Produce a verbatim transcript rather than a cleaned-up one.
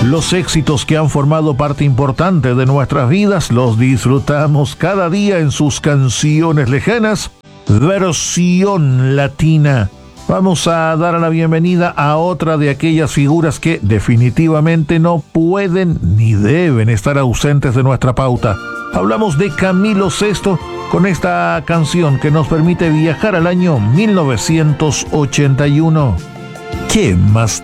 Los éxitos que han formado parte importante de nuestras vidas los disfrutamos cada día en sus canciones lejanas, versión latina. Vamos a dar la bienvenida a otra de aquellas figuras que definitivamente no pueden ni deben estar ausentes de nuestra pauta. Hablamos de Camilo Sesto con esta canción que nos permite viajar al año mil novecientos ochenta y uno. ¿Qué más